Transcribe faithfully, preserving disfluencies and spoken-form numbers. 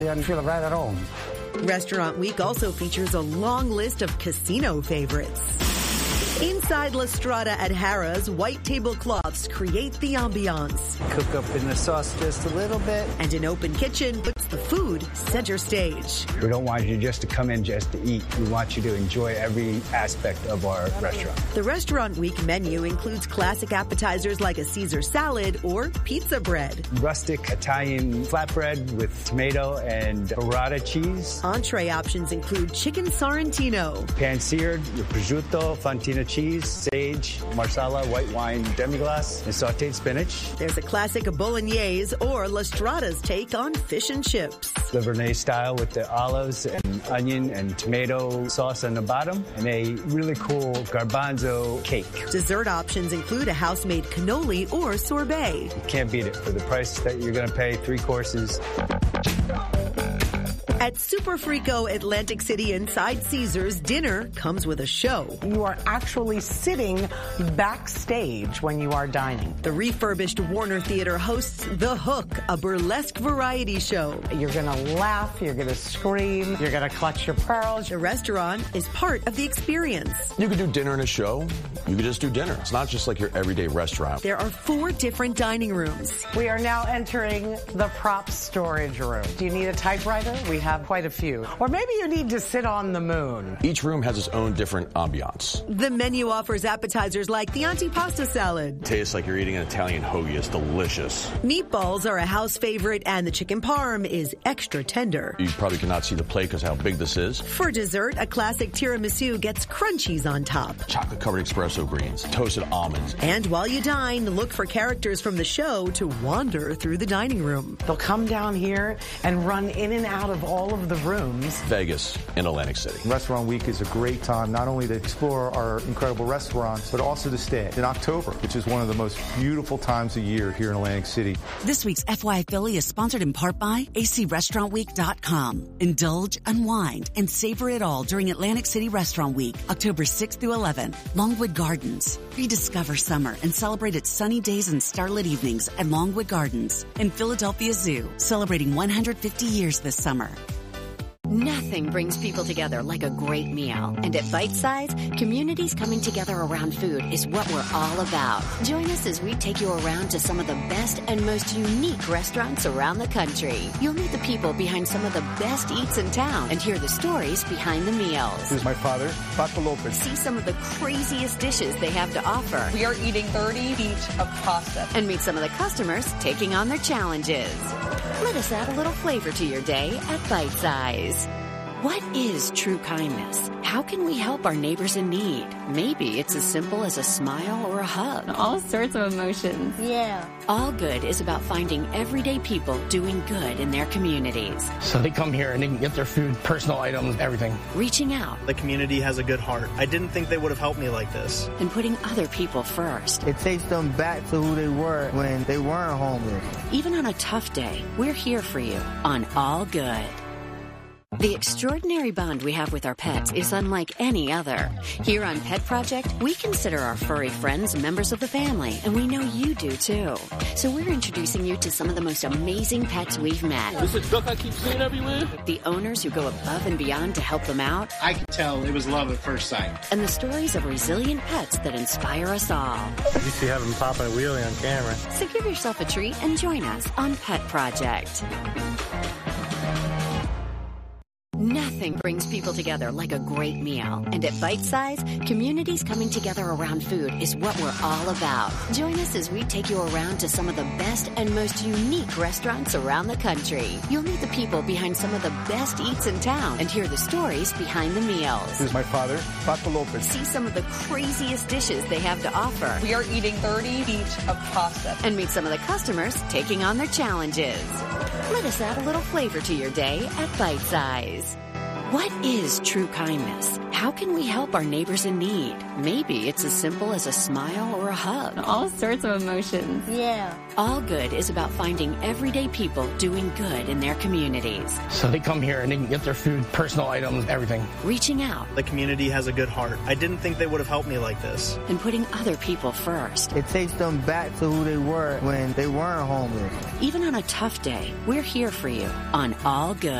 and feel right at home. Restaurant Week also features a long list of casino favorites. Inside La Strada at Harrah's, white tablecloths create the ambiance. Cook up in the sauce just a little bit. And an open kitchen puts the food center stage. We don't want you just to come in just to eat. We want you to enjoy every aspect of our restaurant. The Restaurant Week menu includes classic appetizers like a Caesar salad or pizza bread. Rustic Italian flatbread with tomato and burrata cheese. Entree options include chicken sorrentino, pan-seared with prosciutto, fontina cheese, sage, marsala, white wine demi-glace, and sauteed spinach. There's a classic bolognese or La Strada's take on fish and chips. The Vernay style with the olives and onion and tomato sauce on the bottom, and a really cool garbanzo cake. Dessert options include a house-made cannoli or sorbet. You can't beat it for the price that you're going to pay, three courses. At Super Frico Atlantic City inside Caesars, dinner comes with a show. You are actually sitting backstage when you are dining. The refurbished Warner Theater hosts The Hook, a burlesque variety show. You're going to laugh, you're going to scream, you're going to clutch your pearls. The restaurant is part of the experience. You could do dinner and a show. You could just do dinner. It's not just like your everyday restaurant. There are four different dining rooms. We are now entering the prop storage room. Do you need a typewriter? We have quite a few. Or maybe you need to sit on the moon. Each room has its own different ambiance. The menu offers appetizers like the antipasta salad. Tastes like you're eating an Italian hoagie. It's delicious. Meatballs are a house favorite, and the chicken parm is extra tender. You probably cannot see the plate because how big this is. For dessert, a classic tiramisu gets crunchies on top. Chocolate-covered espresso greens, toasted almonds. And while you dine, look for characters from the show to wander through the dining room. They'll come down here and run in and out of all of the rooms. Vegas in Atlantic City. Restaurant Week is a great time not only to explore our incredible restaurants, but also to stay in October, which is one of the most beautiful times of year here in Atlantic City. This week's F Y Philly is sponsored in part by A C Restaurant Week dot com. Indulge, unwind, and savor it all during Atlantic City Restaurant Week, October sixth through eleventh. Longwood Gardens. Rediscover summer and celebrate its sunny days and starlit evenings at Longwood Gardens. And Philadelphia Zoo, celebrating one hundred fifty years this summer. Nothing brings people together like a great meal. And at Bite Size, communities coming together around food is what we're all about. Join us as we take you around to some of the best and most unique restaurants around the country. You'll meet the people behind some of the best eats in town and hear the stories behind the meals. This is my father, Paco Lopez. See some of the craziest dishes they have to offer. We are eating thirty feet of pasta. And meet some of the customers taking on their challenges. Let us add a little flavor to your day at Bite Size. What is true kindness? How can we help our neighbors in need? Maybe it's as simple as a smile or a hug. All sorts of emotions. Yeah. All Good is about finding everyday people doing good in their communities. So they come here and they can get their food, personal items, everything. Reaching out. The community has a good heart. I didn't think they would have helped me like this. And putting other people first. It takes them back to who they were when they weren't homeless. Even on a tough day, we're here for you on All Good. The extraordinary bond we have with our pets is unlike any other. Here on Pet Project, we consider our furry friends members of the family, and we know you do too. So we're introducing you to some of the most amazing pets we've met. This is duck I keep seeing everywhere. The owners who go above and beyond to help them out. I can tell it was love at first sight. And the stories of resilient pets that inspire us all. You see have them popping a wheelie on camera. So give yourself a treat and join us on Pet Project. Nothing brings people together like a great meal. And at Bite Size, communities coming together around food is what we're all about. Join us as we take you around to some of the best and most unique restaurants around the country. You'll meet the people behind some of the best eats in town and hear the stories behind the meals. This is my father, Paco Lopez. See some of the craziest dishes they have to offer. We are eating thirty feet of pasta. And meet some of the customers taking on their challenges. Let us add a little flavor to your day at Bite Size. What is true kindness? How can we help our neighbors in need? Maybe it's as simple as a smile or a hug. All sorts of emotions. Yeah. All Good is about finding everyday people doing good in their communities. So they come here and they can get their food, personal items, everything. Reaching out. The community has a good heart. I didn't think they would have helped me like this. And putting other people first. It takes them back to who they were when they weren't homeless. Even on a tough day, we're here for you on All Good.